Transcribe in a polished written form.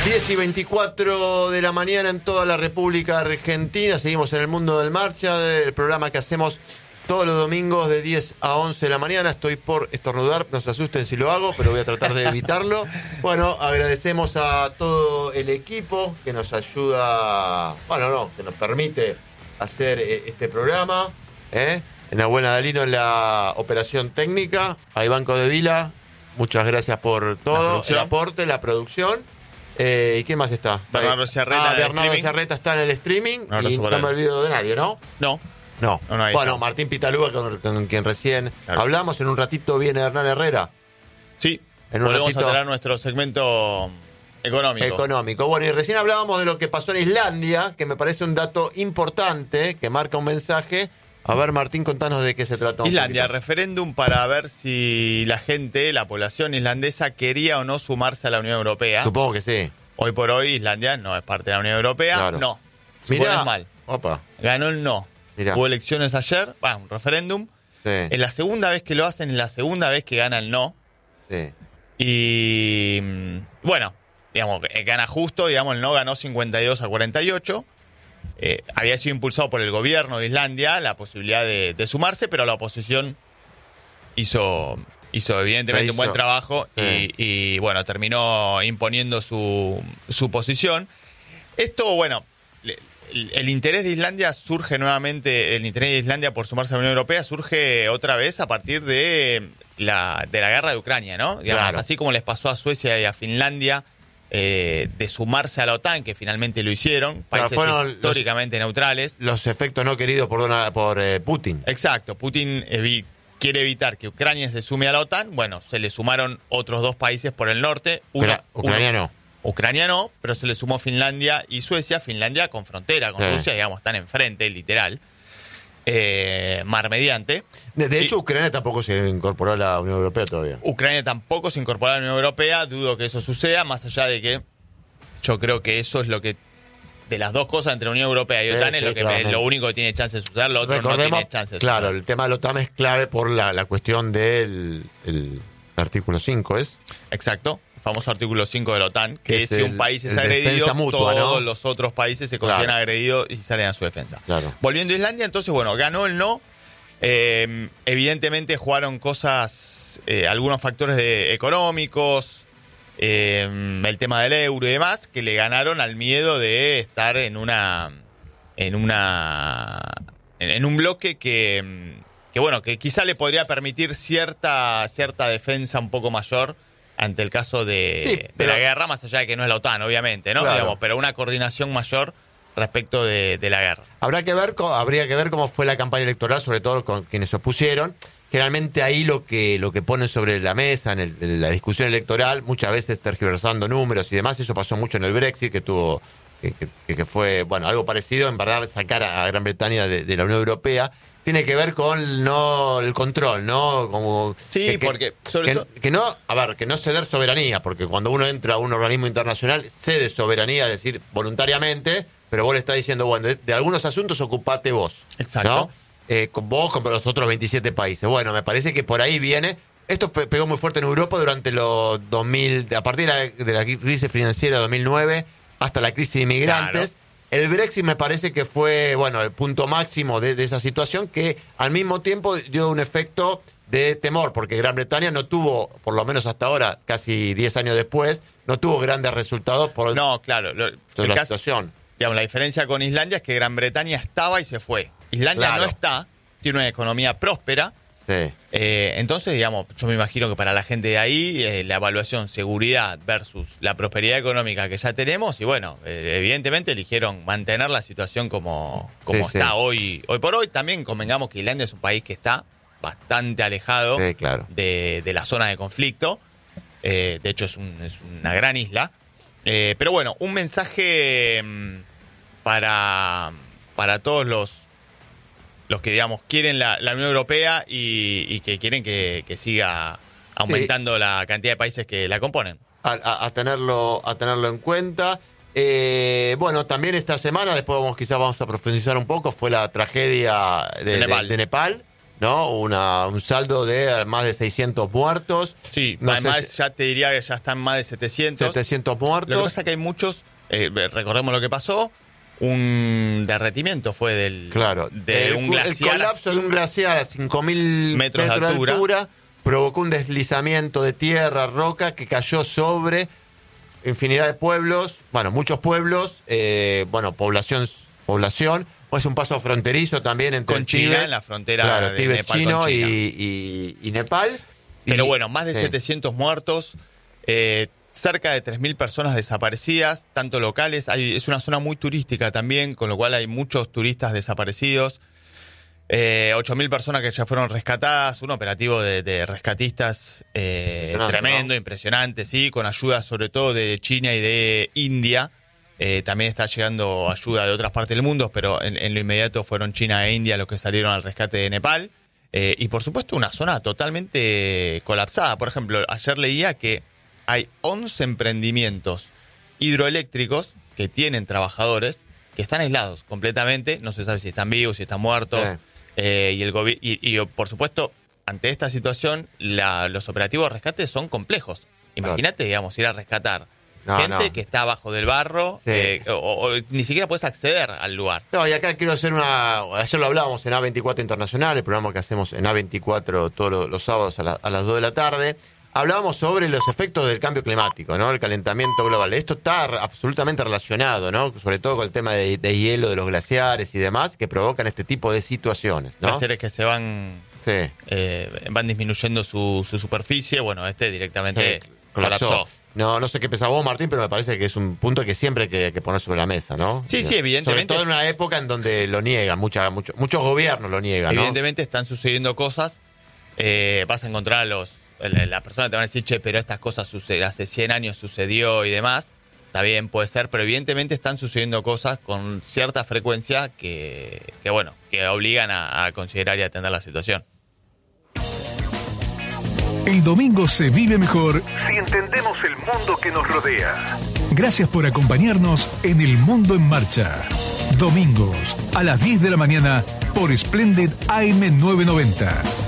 10:24 de la mañana en toda la República Argentina. Seguimos en el Mundo del Marcha, el programa que hacemos todos los domingos de 10 a 11 de la mañana. Estoy por estornudar, no se asusten si lo hago, pero voy a tratar de evitarlo. Bueno, agradecemos a todo el equipo que nos ayuda, que nos permite hacer este programa. Enhorabuena Dalino en la operación técnica. A Iván Codevila, muchas gracias por todo, el aporte, la producción. ¿Y quién más está? Bernardo Ciarreta. Bernardo Ciarreta está en el streaming. Y no me olvido de nadie, ¿no? No. Bueno, Martín Pitaluga, con quien recién hablamos. En un ratito viene Hernán Herrera. Sí, volvemos a tener nuestro segmento económico. Bueno, y recién hablábamos de lo que pasó en Islandia, que me parece un dato importante, que marca un mensaje. A ver, Martín, contanos de qué se trató. Islandia, referéndum para ver si la gente, la población islandesa, quería o no sumarse a la Unión Europea. Supongo que sí. Hoy por hoy Islandia no es parte de la Unión Europea. Claro. No. Mirá. Mal. Opa. Ganó el no. Mirá. Hubo elecciones ayer, un referéndum. Sí. Es la segunda vez que lo hacen, es la segunda vez que gana el no. Sí. Y bueno, digamos, gana justo, digamos, el no ganó 52-48. Había sido impulsado por el gobierno de Islandia la posibilidad de sumarse, pero la oposición hizo evidentemente un buen trabajo y bueno, terminó imponiendo su posición. Esto, bueno, el interés de Islandia surge nuevamente, el interés de Islandia por sumarse a la Unión Europea surge otra vez a partir de la guerra de Ucrania, ¿no? Digamos, claro. Así como les pasó a Suecia y a Finlandia, de sumarse a la OTAN, que finalmente lo hicieron, países históricamente neutrales. Los efectos no queridos por Putin. Exacto, Putin quiere evitar que Ucrania se sume a la OTAN. Bueno, se le sumaron otros dos países por el norte. Ucrania no, pero se le sumó Finlandia y Suecia. Finlandia con frontera con Rusia, digamos, están enfrente, literal. Mar mediante. De hecho, Ucrania tampoco se incorporó a la Unión Europea todavía. Ucrania tampoco se incorporó a la Unión Europea. Dudo que eso suceda, más allá de que yo creo que eso es lo que, de las dos cosas entre Unión Europea y OTAN, es lo único que tiene chance de suceder. Lo otro no tiene chance de suceder. Claro, el tema de la OTAN es clave por la cuestión del artículo 5, ¿es? Exacto. El famoso artículo 5 de la OTAN, que si un país es agredido, mutua, todos los otros países se consideran agredidos y salen a su defensa. Claro. Volviendo a Islandia, entonces, bueno, ganó el no. Evidentemente jugaron cosas, algunos factores económicos, el tema del euro y demás, que le ganaron al miedo de estar en un bloque que bueno, que quizá le podría permitir cierta defensa un poco mayor ante el caso de la guerra, más allá de que no es la OTAN, obviamente, ¿no? Claro. Digamos, pero una coordinación mayor respecto de la guerra. Habría que ver cómo fue la campaña electoral, sobre todo con quienes se opusieron. Generalmente ahí lo que ponen sobre la mesa en la discusión electoral, muchas veces tergiversando números y demás, eso pasó mucho en el Brexit, que fue, bueno, algo parecido, en verdad, sacar a Gran Bretaña de la Unión Europea. Tiene que ver con el control, ¿no? Como porque sobre todo que no ceder soberanía, porque cuando uno entra a un organismo internacional cede soberanía, es decir, voluntariamente, pero vos le estás diciendo, bueno, de algunos asuntos ocupate vos. Exacto. ¿No? Con vos, con los otros 27 países. Bueno, me parece que por ahí viene. Esto pegó muy fuerte en Europa durante los 2000, a partir de la crisis financiera de 2009 hasta la crisis de inmigrantes. Claro. El Brexit me parece que fue, bueno, el punto máximo de esa situación, que al mismo tiempo dio un efecto de temor, porque Gran Bretaña no tuvo, por lo menos hasta ahora, casi 10 años después, no tuvo grandes resultados por la situación. Digamos, la diferencia con Islandia es que Gran Bretaña estaba y se fue. Islandia no está, tiene una economía próspera. Sí. Entonces, digamos, yo me imagino que para la gente de ahí, la evaluación seguridad versus la prosperidad económica que ya tenemos, y bueno, evidentemente eligieron mantener la situación como está hoy por hoy. También convengamos que Islandia es un país que está bastante alejado de la zona de conflicto. De hecho, es una gran isla. Pero bueno, un mensaje para todos los que, digamos, quieren la Unión Europea y que quieren que siga aumentando la cantidad de países que la componen. A tenerlo en cuenta. Bueno, también esta semana, después quizás vamos a profundizar un poco, fue la tragedia de Nepal. ¿no? Un saldo de más de 600 muertos. Sí, No además sé ya te diría que ya están más de 700. 700 muertos. Lo que pasa es que hay muchos, recordemos lo que pasó, un derretimiento fue de un glaciar. El colapso de un glaciar a 5.000 metros de altura provocó un deslizamiento de tierra, roca, que cayó sobre infinidad de pueblos, muchos pueblos, población. Es un paso fronterizo también entre con China, en la frontera de Tíbet Nepal chino con China. Y Nepal. Pero más de 700 muertos, cerca de 3.000 personas desaparecidas, tanto locales, es una zona muy turística también, con lo cual hay muchos turistas desaparecidos, 8.000 personas que ya fueron rescatadas, un operativo de rescatistas tremendo, impresionante, sí, con ayuda sobre todo de China y de India. También está llegando ayuda de otras partes del mundo, pero en lo inmediato fueron China e India los que salieron al rescate de Nepal. Y por supuesto una zona totalmente colapsada. Por ejemplo, ayer leía que hay 11 emprendimientos hidroeléctricos que tienen trabajadores que están aislados completamente. No se sabe si están vivos, si están muertos. Sí. Y por supuesto, ante esta situación, los operativos de rescate son complejos. Imagínate, digamos, ir a rescatar gente que está abajo del barro, sí. o ni siquiera puedes acceder al lugar. No, y acá quiero hacer ayer lo hablábamos en A24 Internacional, el programa que hacemos en A24 todos los sábados a las 2 de la tarde. Hablábamos sobre los efectos del cambio climático, ¿no? El calentamiento global. Esto está absolutamente relacionado, ¿no? Sobre todo con el tema de hielo de los glaciares y demás, que provocan este tipo de situaciones, ¿no? Glaciares que se van disminuyendo su superficie. Directamente colapsó. No sé qué pensás vos, Martín, pero me parece que es un punto que siempre hay que poner sobre la mesa, ¿no? Sí, evidentemente. Sobre todo en una época en donde lo niegan, muchos gobiernos lo niegan, ¿no? Evidentemente están sucediendo cosas. Vas a encontrar las personas te van a decir, pero estas cosas hace 100 años sucedió y demás. Está bien, puede ser, pero evidentemente están sucediendo cosas con cierta frecuencia que obligan a considerar y atender la situación. El domingo se vive mejor si entendemos el mundo que nos rodea. Gracias por acompañarnos en El Mundo en Marcha. Domingos a las 10 de la mañana por Splendid AM 990.